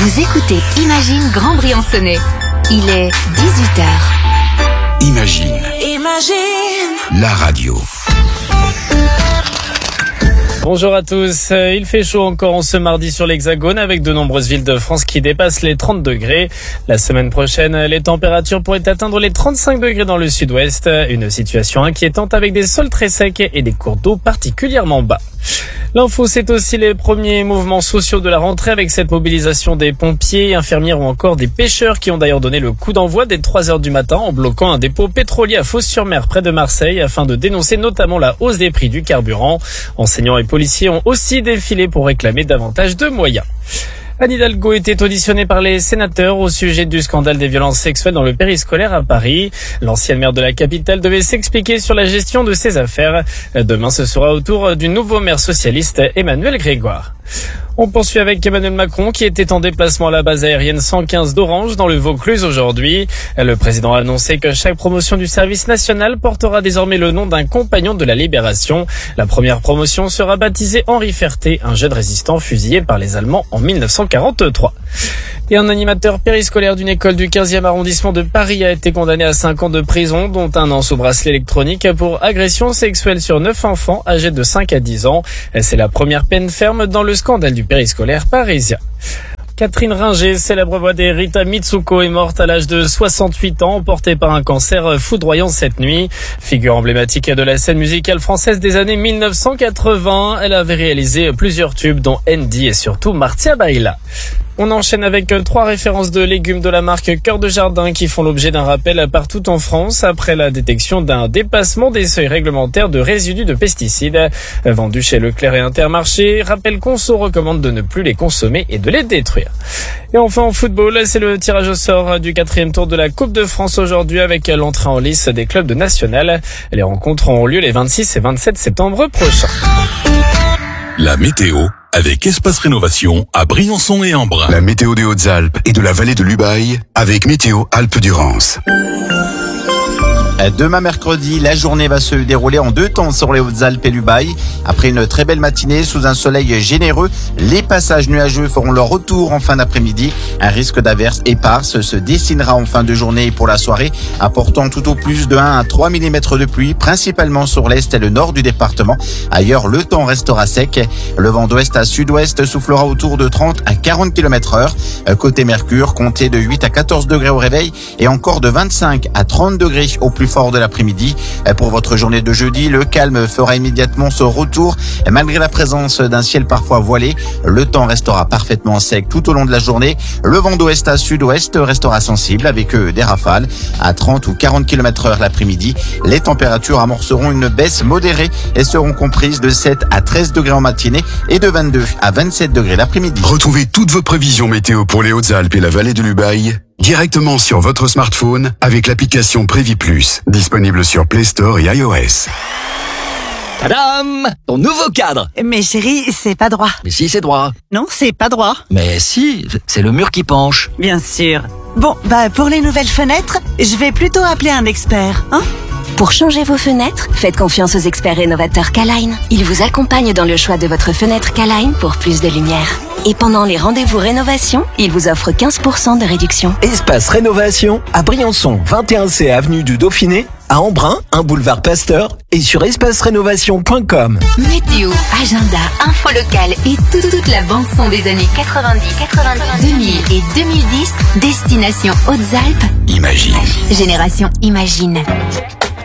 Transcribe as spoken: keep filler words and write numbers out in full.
Vous écoutez Imagine Grand Briançonnais. Il est dix-huit heures. Imagine. Imagine. La radio. Bonjour à tous. Il fait chaud encore en ce mardi sur l'Hexagone avec de nombreuses villes de France qui dépassent les trente degrés. La semaine prochaine, les températures pourraient atteindre les trente-cinq degrés dans le sud-ouest. Une situation inquiétante avec des sols très secs et des cours d'eau particulièrement bas. L'info, c'est aussi les premiers mouvements sociaux de la rentrée avec cette mobilisation des pompiers, infirmières ou encore des pêcheurs qui ont d'ailleurs donné le coup d'envoi dès trois heures du matin en bloquant un dépôt pétrolier à Fos-sur-Mer près de Marseille afin de dénoncer notamment la hausse des prix du carburant. Enseignants et policiers ont aussi défilé pour réclamer davantage de moyens. Anne Hidalgo était auditionnée par les sénateurs au sujet du scandale des violences sexuelles dans le périscolaire à Paris. L'ancienne maire de la capitale devait s'expliquer sur la gestion de ses affaires. Demain, ce sera au tour du nouveau maire socialiste Emmanuel Grégoire. On poursuit avec Emmanuel Macron qui était en déplacement à la base aérienne cent quinze d'Orange dans le Vaucluse aujourd'hui. Le président a annoncé que chaque promotion du service national portera désormais le nom d'un compagnon de la Libération. La première promotion sera baptisée Henri Ferté, un jeune résistant fusillé par les Allemands en mille neuf cent quarante-trois. Et un animateur périscolaire d'une école du quinzième arrondissement de Paris a été condamné à cinq ans de prison, dont un an sous bracelet électronique pour agression sexuelle sur neuf enfants âgés de cinq à dix ans. C'est la première peine ferme dans le scandale du périscolaire parisien. Catherine Ringer, célèbre voix des Rita Mitsuko, est morte à l'âge de soixante-huit ans, emportée par un cancer foudroyant cette nuit. Figure emblématique de la scène musicale française des années mille neuf cent quatre-vingts, elle avait réalisé plusieurs tubes dont Andy et surtout Martia Baila. On enchaîne avec trois références de légumes de la marque Cœur de Jardin qui font l'objet d'un rappel partout en France après la détection d'un dépassement des seuils réglementaires de résidus de pesticides. Vendus chez Leclerc et Intermarché, Rappel Conso recommande de ne plus les consommer et de les détruire. Et enfin en football, c'est le tirage au sort du quatrième tour de la Coupe de France aujourd'hui avec l'entrée en lice des clubs de national. Les rencontres auront lieu les vingt-six et vingt-sept septembre prochains. La météo avec Espace Rénovation à Briançon et Embrun. La météo des Hautes-Alpes et de la vallée de l'Ubaye avec Météo Alpes-Durance. Demain mercredi, la journée va se dérouler en deux temps sur les Hautes-Alpes et l'Ubaye. Après une très belle matinée sous un soleil généreux, les passages nuageux feront leur retour en fin d'après-midi. Un risque d'averse éparse se dessinera en fin de journée pour la soirée, apportant tout au plus de un à trois millimètres de pluie, principalement sur l'est et le nord du département. Ailleurs, le temps restera sec. Le vent d'ouest à sud-ouest soufflera autour de trente à quarante kilomètres heure. Côté Mercure, comptez de huit à quatorze degrés au réveil et encore de vingt-cinq à trente degrés au plus fort de l'après-midi. Pour votre journée de jeudi, le calme fera immédiatement son retour. Malgré la présence d'un ciel parfois voilé, le temps restera parfaitement sec tout au long de la journée. Le vent d'ouest à sud-ouest restera sensible avec des rafales à trente ou quarante kilomètres heure l'après-midi. Les températures amorceront une baisse modérée et seront comprises de sept à treize degrés en matinée et de vingt-deux à vingt-sept degrés l'après-midi. Retrouvez toutes vos prévisions météo pour les Hautes-Alpes et la vallée de l'Ubaye directement sur votre smartphone avec l'application Prévi Plus, disponible sur Play Store et iOS. Tadam! Ton nouveau cadre! Mais chérie, c'est pas droit. Mais si, c'est droit. Non, c'est pas droit. Mais si, c'est le mur qui penche. Bien sûr. Bon, bah pour les nouvelles fenêtres, je vais plutôt appeler un expert, hein? Pour changer vos fenêtres, faites confiance aux experts rénovateurs K-Line. Ils vous accompagnent dans le choix de votre fenêtre K-Line pour plus de lumière. Et pendant les rendez-vous rénovation, ils vous offrent quinze pour cent de réduction. Espace Rénovation à Briançon, vingt et un C avenue du Dauphiné, à Embrun, un boulevard Pasteur et sur espace rénovation point com. Météo, agenda, info locale et tout- toute la bande-son des années quatre-vingt-dix, quatre-vingt-dix, deux mille et deux mille dix, destination Hautes-Alpes. Imagine. Génération Imagine.